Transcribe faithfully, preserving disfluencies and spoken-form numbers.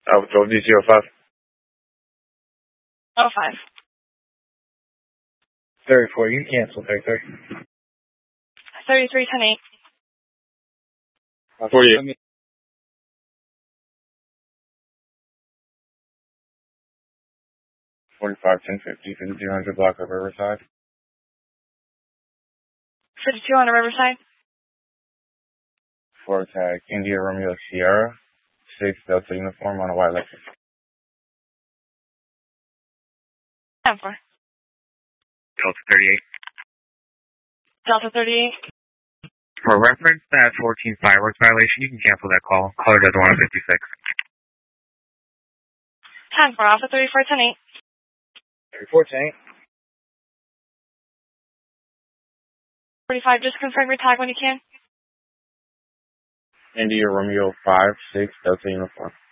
Uh, so D C oh five. Oh five. thirty-four, you can cancel thirty-three. thirty-three ten eight. forty-eight. forty-five ten fifty, fifty-two hundred block of Riverside. fifty-two on the Riverside. Four tag, India Romeo Sierra. Six Delta uniform on a white Lexus. ten four. Delta thirty-eight. Delta thirty-eight. For reference, that fourteen fireworks violation, you can cancel that call. Caller doesn't want a fifty-six. ten four, Alpha thirty-four ten eight. thirty-four ten eight. forty-five, just confirm your tag when you can. India Romeo five six Delta uniform.